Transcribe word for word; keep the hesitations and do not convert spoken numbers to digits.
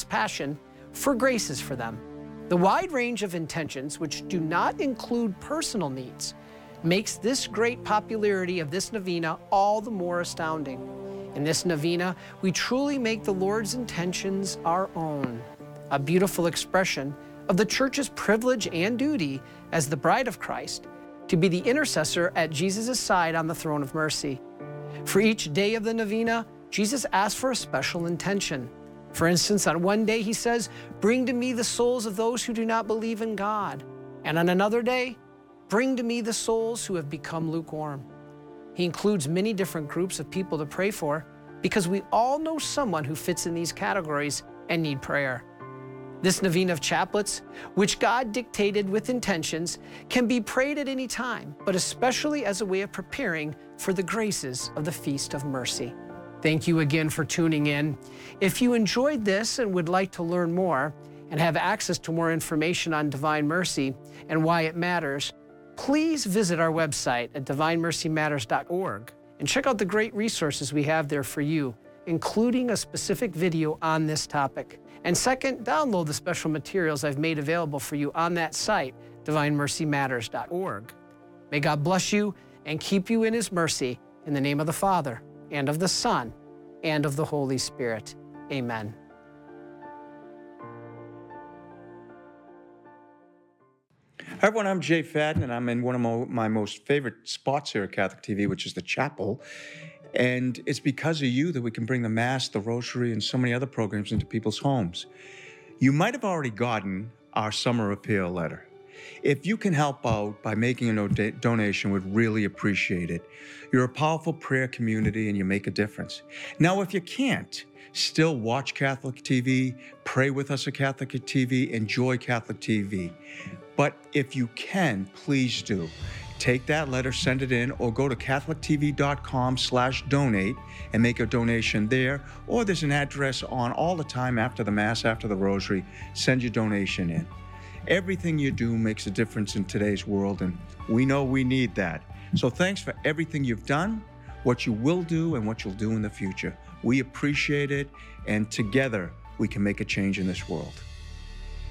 passion for graces for them. The wide range of intentions, which do not include personal needs, makes this great popularity of this novena all the more astounding. In this novena, we truly make the Lord's intentions our own, a beautiful expression of the Church's privilege and duty as the bride of Christ to be the intercessor at Jesus' side on the throne of mercy. For each day of the novena, Jesus asks for a special intention. For instance, on one day he says, "Bring to me the souls of those who do not believe in God." And on another day, "Bring to me the souls who have become lukewarm." He includes many different groups of people to pray for because we all know someone who fits in these categories and need prayer. This novena of chaplets, which God dictated with intentions, can be prayed at any time, but especially as a way of preparing for the graces of the Feast of Mercy. Thank you again for tuning in. If you enjoyed this and would like to learn more and have access to more information on Divine Mercy and why it matters, please visit our website at divine mercy matters dot org and check out the great resources we have there for you, including a specific video on this topic. And second, download the special materials I've made available for you on that site, divine mercy matters dot org. May God bless you and keep you in His mercy, in the name of the Father, and of the Son, and of the Holy Spirit. Amen. Hi everyone, I'm Jay Fadden, and I'm in one of my, my most favorite spots here at Catholic T V, which is the chapel. And it's because of you that we can bring the Mass, the Rosary, and so many other programs into people's homes. You might have already gotten our summer appeal letter. If you can help out by making a donation, we'd really appreciate it. You're a powerful prayer community and you make a difference. Now, if you can't, still watch Catholic T V, pray with us at Catholic T V, enjoy Catholic T V. But if you can, please do. Take that letter, send it in, or go to catholic t v dot com slash donate and make a donation there. Or there's an address on all the time after the Mass, after the Rosary. Send your donation in. Everything you do makes a difference in today's world, and we know we need that. So thanks for everything you've done, what you will do, and what you'll do in the future. We appreciate it, and together we can make a change in this world.